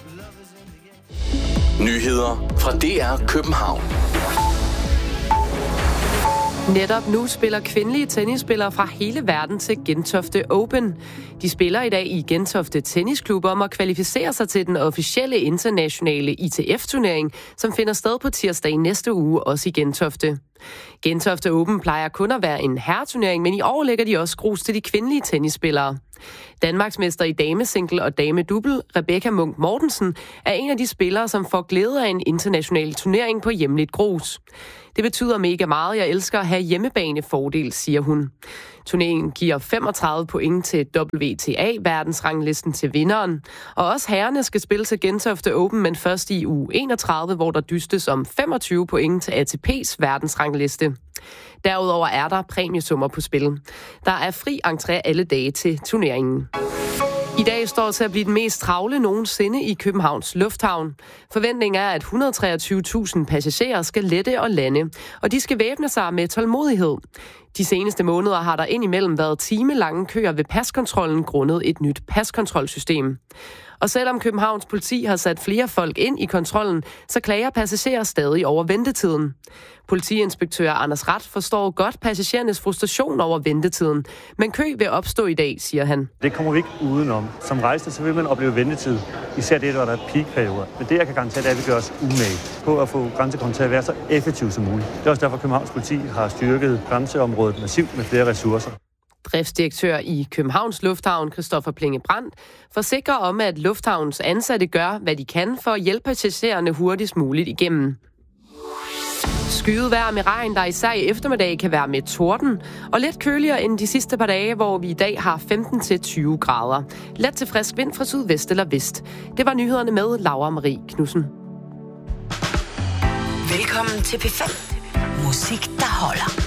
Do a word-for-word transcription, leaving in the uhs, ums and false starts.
Nyheder fra D R København. Netop nu spiller kvindelige tennisspillere fra hele verden til Gentofte Open. De spiller i dag i Gentofte Tennisklub om at kvalificere sig til den officielle internationale I T F-turnering, som finder sted på tirsdag i næste uge, også i Gentofte. Gentofte Open plejer kun at være en herreturnering, men i år lægger de også grus til de kvindelige tennisspillere. Danmarksmester i damesingle og damedubbel, Rebecca Munk Mortensen, er en af de spillere, som får glæde af en international turnering på hjemligt grus. Det betyder mega meget. Jeg elsker at have hjemmebanefordel, siger hun. Turneringen giver femogtredive point til W T A, verdensranglisten til vinderen. Og også herrerne skal spille til Gentofte Open, men først i uge enogtredive, hvor der dystes om femogtyve point til A T P's verdensrangliste. Derudover er der præmiesummer på spil. Der er fri entré alle dage til turneringen. I dag står til at blive den mest travle nogensinde i Københavns Lufthavn. Forventningen er, at et hundrede og treogtyve tusind passagerer skal lette og lande, og de skal væbne sig med tålmodighed. De seneste måneder har der indimellem været timelange køer ved paskontrollen grundet et nyt paskontrolsystem. Og selvom Københavns politi har sat flere folk ind i kontrollen, så klager passagerer stadig over ventetiden. Politiinspektør Anders Rat forstår godt passagerernes frustration over ventetiden, men kø vil opstå i dag, siger han. Det kommer vi ikke udenom. Som rejsende så vil man opleve ventetid, især det, hvor der er peakperioder. Men det, jeg kan garantere, det er, at vi gør os umage på at få grænsekontrol til at være så effektiv som muligt. Det er også derfor, Københavns politi har styrket grænseområdet massivt med flere ressourcer. Driftsdirektør i Københavns Lufthavn, Christoffer Plinge Brandt, forsikrer om, at lufthavns ansatte gør, hvad de kan for at hjælpe passagererne hurtigst muligt igennem. Skyet vejr med regn, der især i eftermiddag kan være med torden, og lidt køligere end de sidste par dage, hvor vi i dag har femten til tyve grader. Let til frisk vind fra sydvest eller vest. Det var nyhederne med Laura Marie Knudsen. Velkommen til P fem. Musik, der holder.